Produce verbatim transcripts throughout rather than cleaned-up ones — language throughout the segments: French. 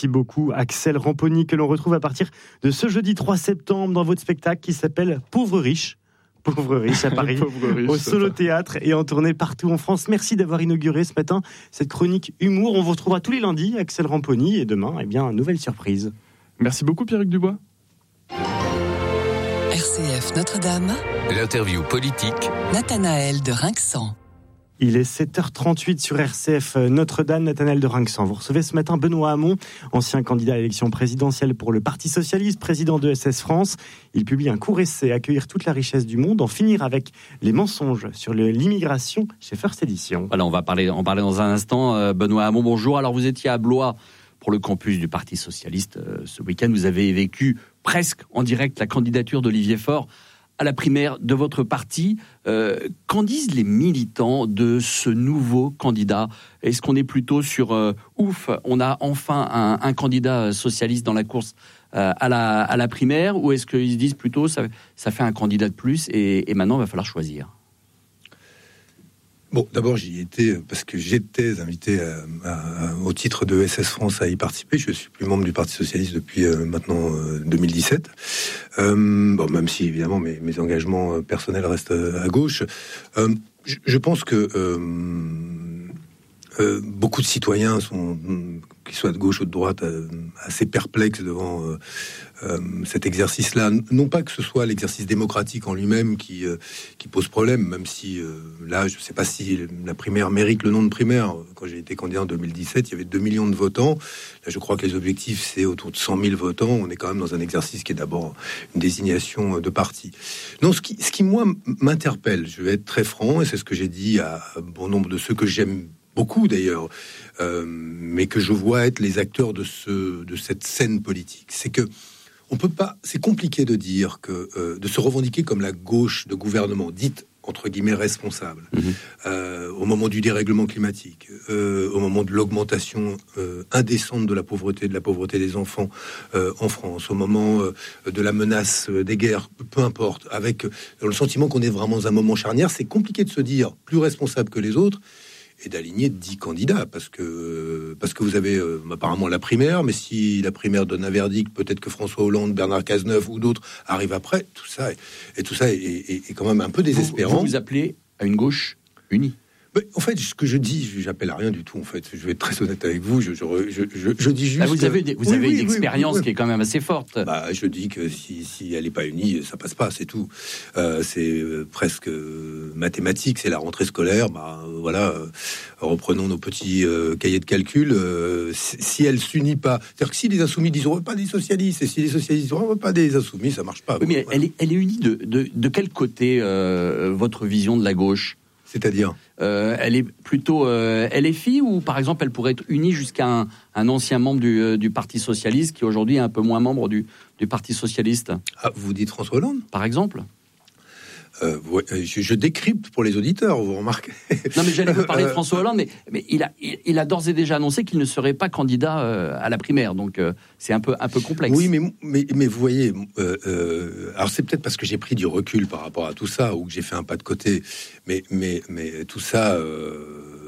Merci beaucoup Axel Ramponi, que l'on retrouve à partir de ce jeudi trois septembre dans votre spectacle qui s'appelle Pauvre Riche. Pauvre Riche à Paris, riche, au Solo Théâtre et en tournée partout en France. Merci d'avoir inauguré ce matin cette chronique humour. On vous retrouvera tous les lundis, Axel Ramponi, et demain, eh bien, une nouvelle surprise. Merci beaucoup Pierrick Dubois. R C F Notre-Dame. L'interview politique. Nathanaël de Rinxan. Il est sept heures trente-huit sur R C F Notre-Dame, Nathanaël de Rinxan. Vous recevez ce matin Benoît Hamon, ancien candidat à l'élection présidentielle pour le Parti Socialiste, président de S S France. Il publie un court essai, Accueillir toute la richesse du monde, en finir avec les mensonges sur le, l'immigration chez First Edition. Voilà, on va parler, en parler dans un instant. Benoît Hamon, bonjour. Alors vous étiez à Blois pour le campus du Parti Socialiste ce week-end. Vous avez vécu presque en direct la candidature d'Olivier Faure à la primaire de votre parti. Euh, qu'en disent les militants de ce nouveau candidat ? Est-ce qu'on est plutôt sur euh, ouf, on a enfin un, un candidat socialiste dans la course euh, à, la, à la primaire, ou est-ce qu'ils se disent plutôt ça, ça fait un candidat de plus et, et maintenant il va falloir choisir ? Bon, d'abord, j'y étais parce que j'étais invité à, à, au titre de S S France à y participer. Je suis plus membre du Parti Socialiste depuis euh, maintenant euh, deux mille dix-sept. Euh, bon, même si évidemment mes, mes engagements personnels restent à gauche, euh, je, je pense que euh, euh, beaucoup de citoyens sont, qu'ils soient de gauche ou de droite, euh, assez perplexes devant euh, euh, cet exercice-là. Non pas que ce soit l'exercice démocratique en lui-même qui, euh, qui pose problème, même si euh, là, je ne sais pas si la primaire mérite le nom de primaire. Quand j'ai été candidat en deux mille dix-sept, il y avait deux millions de votants. Là, je crois que les objectifs, c'est autour de cent mille votants. On est quand même dans un exercice qui est d'abord une désignation de parti. Non, ce qui, ce qui moi, m'interpelle, je vais être très franc, et c'est ce que j'ai dit à bon nombre de ceux que j'aime beaucoup d'ailleurs, euh, mais que je vois être les acteurs de ce de cette scène politique, c'est que on peut pas, c'est compliqué de dire que euh, de se revendiquer comme la gauche de gouvernement dite entre guillemets responsable mmh. euh, au moment du dérèglement climatique, euh, au moment de l'augmentation euh, indécente de la pauvreté, de la pauvreté des enfants euh, en France, au moment euh, de la menace des guerres, peu importe, avec euh, le sentiment qu'on est vraiment dans un moment charnière, c'est compliqué de se dire plus responsable que les autres et d'aligner dix candidats, parce que, parce que vous avez euh, apparemment la primaire, mais si la primaire donne un verdict, peut-être que François Hollande, Bernard Cazeneuve ou d'autres arrivent après, tout ça, est, et tout ça est, est, est quand même un peu désespérant. Vous vous, vous appelez à une gauche unie ? Mais en fait, ce que je dis, j'appelle à rien du tout. En fait, je vais être très honnête avec vous. Je, je, je, je, je dis juste. Ah, vous avez, des, vous oui, avez oui, une expérience oui, oui, oui. qui est quand même assez forte. Bah, je dis que si, si elle n'est pas unie, ça passe pas. C'est tout. Euh, c'est euh, presque euh, mathématique. C'est la rentrée scolaire. Bah, euh, voilà. Euh, reprenons nos petits euh, cahiers de calcul. Euh, si, si elle s'unit pas, c'est-à-dire que si les insoumis disent on veut pas des socialistes, et si les socialistes disent on veut pas des insoumis, ça marche pas. Oui, mais voilà. elle est, elle est unie de, de, de quel côté euh, votre vision de la gauche ? C'est-à-dire euh, elle est plutôt euh, L F I, ou par exemple elle pourrait être unie jusqu'à un, un ancien membre du, euh, du Parti Socialiste qui aujourd'hui est un peu moins membre du, du Parti Socialiste. Ah, vous dites François Hollande ? Par exemple. Euh, je, je décrypte pour les auditeurs, vous remarquez. Non, mais j'allais vous parler de François Hollande, mais, mais il, a, il, il a d'ores et déjà annoncé qu'il ne serait pas candidat euh, à la primaire, donc euh, c'est un peu, un peu complexe. Oui, mais, mais, mais vous voyez, euh, euh, alors c'est peut-être parce que j'ai pris du recul par rapport à tout ça, ou que j'ai fait un pas de côté, mais, mais, mais tout ça euh,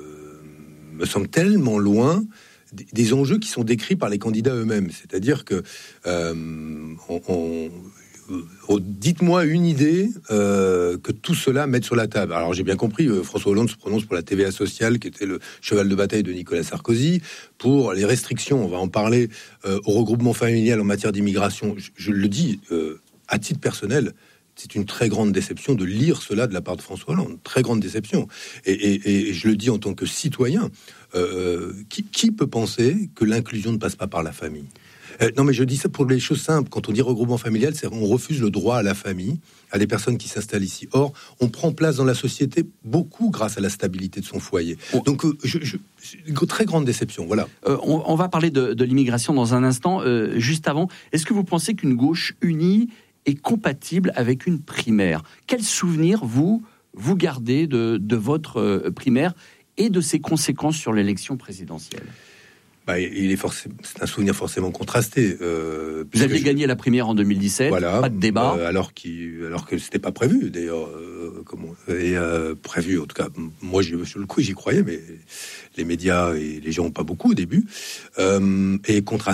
me semble tellement loin des, des enjeux qui sont décrits par les candidats eux-mêmes. C'est-à-dire que euh, on... on Oh, dites-moi une idée euh, que tout cela mette sur la table. Alors j'ai bien compris, euh, François Hollande se prononce pour la T V A sociale, qui était le cheval de bataille de Nicolas Sarkozy, pour les restrictions, on va en parler, euh, au regroupement familial en matière d'immigration. Je, je le dis euh, à titre personnel, c'est une très grande déception de lire cela de la part de François Hollande, très grande déception. Et, et, et je le dis en tant que citoyen, euh, qui, qui peut penser que l'inclusion ne passe pas par la famille ? Euh, non, mais je dis ça pour les choses simples. Quand on dit regroupement familial, c'est on refuse le droit à la famille, à des personnes qui s'installent ici. Or, on prend place dans la société beaucoup grâce à la stabilité de son foyer. Oh. Donc, euh, je, je, une très grande déception. Voilà. Euh, on, on va parler de, de l'immigration dans un instant. Euh, juste avant, est-ce que vous pensez qu'une gauche unie est compatible avec une primaire ? Quel souvenir vous vous gardez de, de votre euh, primaire et de ses conséquences sur l'élection présidentielle ? Bah, il est forcément, c'est un souvenir forcément contrasté. Euh, Vous aviez je... gagné la primaire en deux mille dix-sept, voilà, pas de débat. Euh, alors, qu'il, alors que c'était pas prévu, d'ailleurs. Euh, comment, et euh, prévu, en tout cas, moi, j'y, sur le coup, j'y croyais, mais les médias et les gens n'ont pas beaucoup au début. Euh, et contrasté.